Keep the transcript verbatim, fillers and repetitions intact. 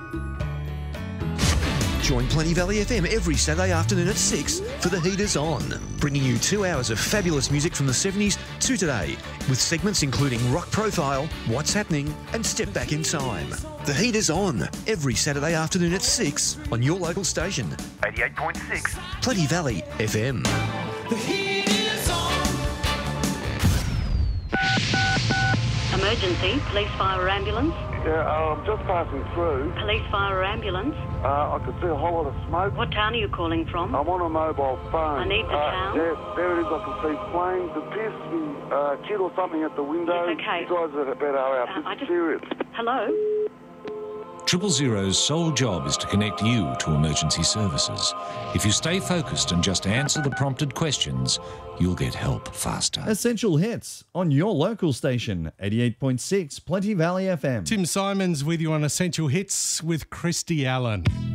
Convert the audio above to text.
Join Plenty Valley F M every Saturday afternoon at six for The Heat Is On, bringing you two hours of fabulous music from the seventies to today, with segments including Rock Profile, What's Happening and Step Back in Time. The Heat Is On, every Saturday afternoon at six on your local station, eighty-eight point six Plenty Valley F M. The Heat Is On. Emergency, police, fire or ambulance. Yeah, uh, I'm just passing through. Police, fire or ambulance. Uh, I could see a whole lot of smoke. What town are you calling from? I'm on a mobile phone. I need the uh, town. There, there it is. I can see flames. It appears to be uh, a kid or something at the window. Yes, okay. You guys are better out. Uh, This I is just- serious. Hello? Triple Zero's sole job is to connect you to emergency services. If you stay focused and just answer the prompted questions, you'll get help faster. Essential Hits on your local station, eighty-eight point six Plenty Valley F M. Tim Simons with you on Essential Hits with Christy Allen.